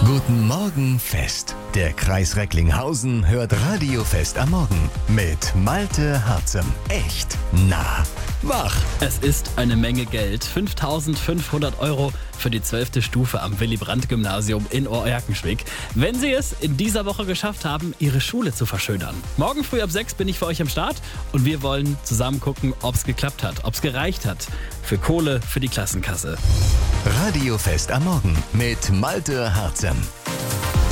Guten Morgen Fest. Der Kreis Recklinghausen hört Radiofest am Morgen mit Malte Harzem. Echt nah. Wach. Es ist eine Menge Geld. 5.500 € für die 12. Stufe am Willy-Brandt-Gymnasium in Oerkenschwick. Wenn Sie es in dieser Woche geschafft haben, Ihre Schule zu verschönern. Morgen früh ab 6 bin ich für euch am Start und wir wollen zusammen gucken, ob es geklappt hat, ob es gereicht hat für Kohle für die Klassenkasse. Radiofest am Morgen mit Malte Harzem.